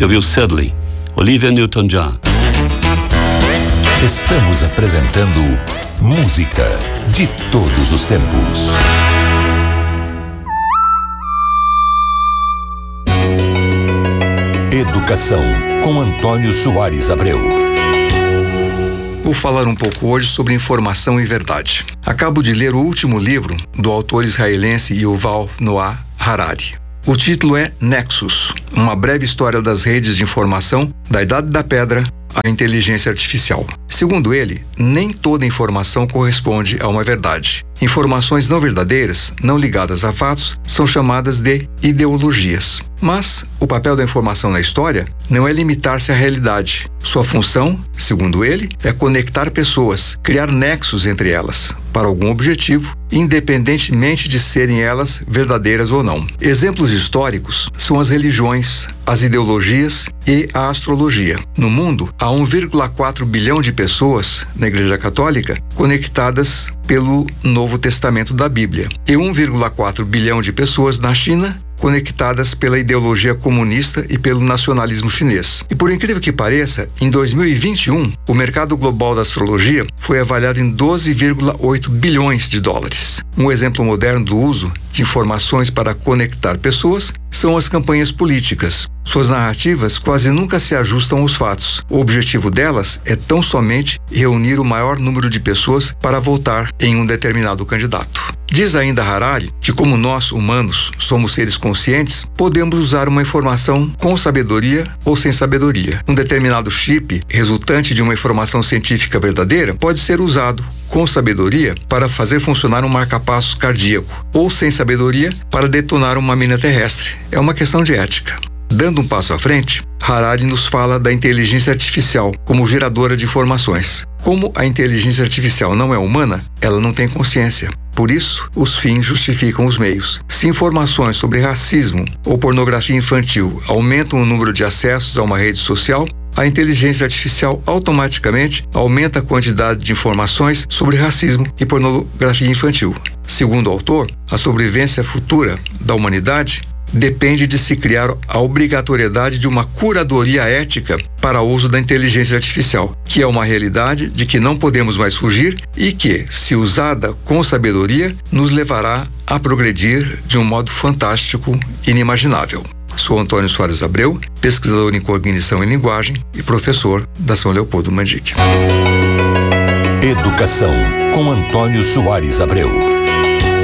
Você ouviu Suddenly, Olivia Newton-John. Estamos apresentando música de todos os tempos. Educação, com Antônio Soares Abreu. Vou falar um pouco hoje sobre informação e verdade. Acabo de ler o último livro do autor israelense Yuval Noah Harari. O título é Nexus, uma breve história das redes de informação da Idade da Pedra à inteligência artificial. Segundo ele, nem toda informação corresponde a uma verdade. Informações não verdadeiras, não ligadas a fatos, são chamadas de ideologias. Mas o papel da informação na história não é limitar-se à realidade. Sua função, segundo ele, é conectar pessoas, criar nexos entre elas, para algum objetivo, independentemente de serem elas verdadeiras ou não. Exemplos históricos são as religiões, as ideologias e a astrologia. No mundo, há 1,4 bilhão de pessoas na Igreja Católica conectadas pelo Novo Testamento da Bíblia e 1,4 bilhão de pessoas na China conectadas pela ideologia comunista e pelo nacionalismo chinês. E por incrível que pareça, em 2021, o mercado global da astrologia foi avaliado em 12,8 bilhões de dólares. Um exemplo moderno do uso de informações para conectar pessoas são as campanhas políticas. Suas narrativas quase nunca se ajustam aos fatos. O objetivo delas é tão somente reunir o maior número de pessoas para votar em um determinado candidato. Diz ainda Harari que, como nós, humanos, somos seres conscientes, podemos usar uma informação com sabedoria ou sem sabedoria. Um determinado chip, resultante de uma informação científica verdadeira, pode ser usado com sabedoria para fazer funcionar um marca-passo cardíaco, ou sem sabedoria para detonar uma mina terrestre. É uma questão de ética. Dando um passo à frente, Harari nos fala da inteligência artificial como geradora de informações. Como a inteligência artificial não é humana, ela não tem consciência. Por isso, os fins justificam os meios. Se informações sobre racismo ou pornografia infantil aumentam o número de acessos a uma rede social, a inteligência artificial automaticamente aumenta a quantidade de informações sobre racismo e pornografia infantil. Segundo o autor, a sobrevivência futura da humanidade depende de se criar a obrigatoriedade de uma curadoria ética para o uso da inteligência artificial, que é uma realidade de que não podemos mais fugir e que, se usada com sabedoria, nos levará a progredir de um modo fantástico e inimaginável. Sou Antônio Soares Abreu, pesquisador em cognição e linguagem e professor da São Leopoldo Mandic. Educação, com Antônio Soares Abreu.